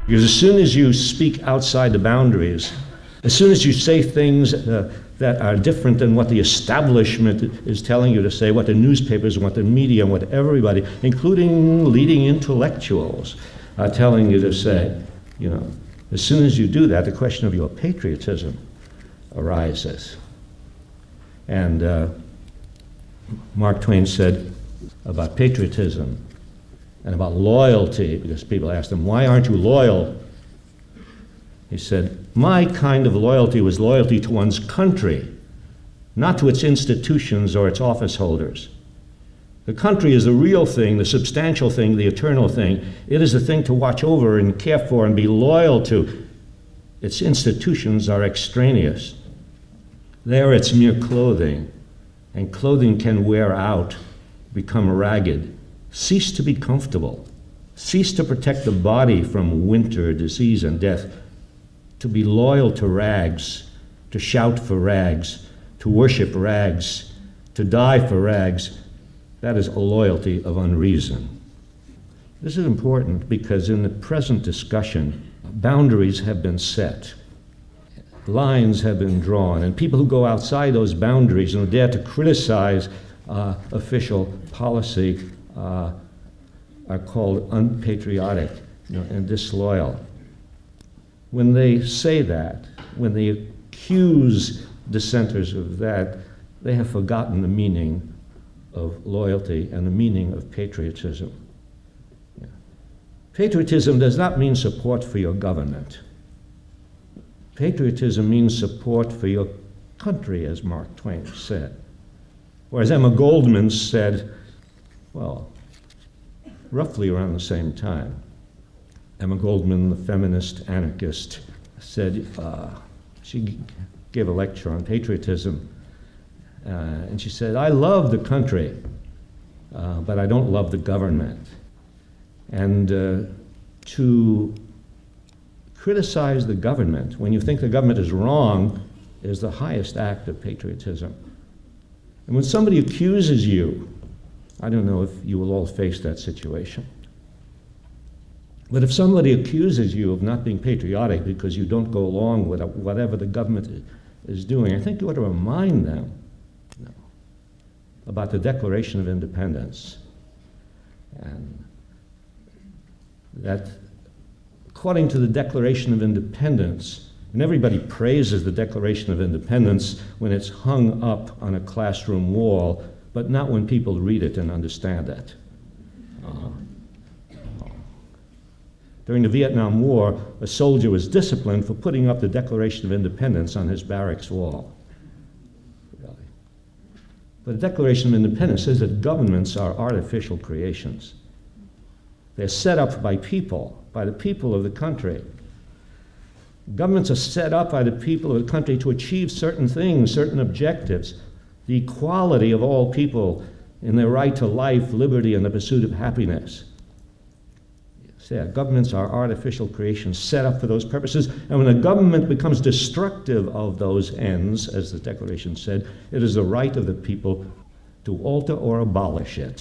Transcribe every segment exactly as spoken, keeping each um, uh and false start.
Because as soon as you speak outside the boundaries, as soon as you say things uh, that are different than what the establishment is telling you to say, what the newspapers, what the media, what everybody, including leading intellectuals, are telling you to say, you know, as soon as you do that, the question of your patriotism arises. And uh, Mark Twain said about patriotism and about loyalty, because people asked him, why aren't you loyal? He said, my kind of loyalty was loyalty to one's country, not to its institutions or its office holders. The country is the real thing, the substantial thing, the eternal thing. It is the thing to watch over and care for and be loyal to. Its institutions are extraneous. They are its mere clothing, and clothing can wear out, become ragged, cease to be comfortable, cease to protect the body from winter, disease, and death. To be loyal to rags, to shout for rags, to worship rags, to die for rags, that is a loyalty of unreason. This is important because in the present discussion, boundaries have been set. Lines have been drawn, and people who go outside those boundaries and dare to criticize uh, official policy uh, are called unpatriotic, you know, and disloyal. When they say that, when they accuse dissenters of that, they have forgotten the meaning of loyalty and the meaning of patriotism. Yeah. Patriotism does not mean support for your government. Patriotism means support for your country, as Mark Twain said. Or as Emma Goldman said, well, roughly around the same time. Emma Goldman, the feminist anarchist, said, uh, she gave a lecture on patriotism, uh, and she said, I love the country, uh, but I don't love the government. And uh, to criticize the government when you think the government is wrong is the highest act of patriotism. And when somebody accuses you, I don't know if you will all face that situation, but if somebody accuses you of not being patriotic because you don't go along with whatever the government is doing, I think you ought to remind them you know, about the Declaration of Independence. And that according to the Declaration of Independence, and everybody praises the Declaration of Independence when it's hung up on a classroom wall, but not when people read it and understand it. Uh, During the Vietnam War, a soldier was disciplined for putting up the Declaration of Independence on his barracks wall. Really. But the Declaration of Independence says that governments are artificial creations. They're set up by people, by the people of the country. Governments are set up by the people of the country to achieve certain things, certain objectives. The equality of all people in their right to life, liberty, and the pursuit of happiness. Yeah, governments are artificial creations set up for those purposes, and when a government becomes destructive of those ends, as the Declaration said, it is the right of the people to alter or abolish it.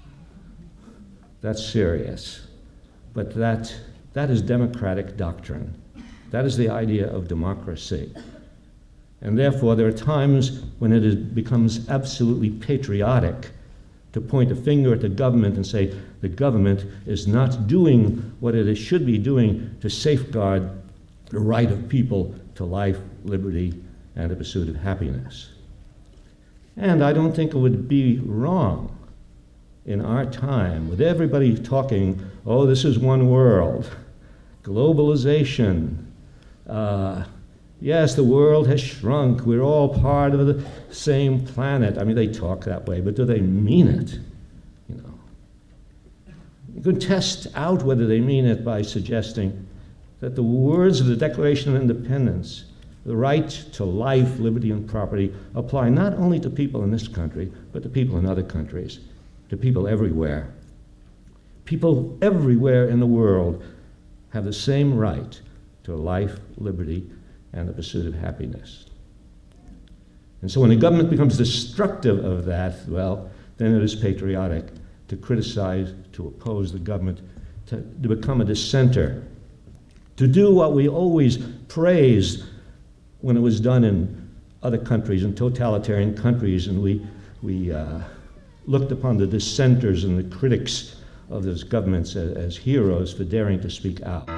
That's serious. But that, that is democratic doctrine. That is the idea of democracy. And therefore, there are times when it is, becomes absolutely patriotic to point a finger at the government and say, the government is not doing what it should be doing to safeguard the right of people to life, liberty, and the pursuit of happiness. And I don't think it would be wrong in our time, with everybody talking, oh, this is one world, globalization, uh, yes, the world has shrunk, we're all part of the same planet. I mean, they talk that way, but do they mean it? You know, you can test out whether they mean it by suggesting that the words of the Declaration of Independence, the right to life, liberty, and property, apply not only to people in this country, but to people in other countries, to people everywhere. People everywhere in the world have the same right to life, liberty, and the pursuit of happiness. And so when the government becomes destructive of that, well, then it is patriotic to criticize, to oppose the government, to, to become a dissenter to do what we always praised when it was done in other countries, in totalitarian countries, and we, we uh, looked upon the dissenters and the critics of those governments as, as heroes for daring to speak out.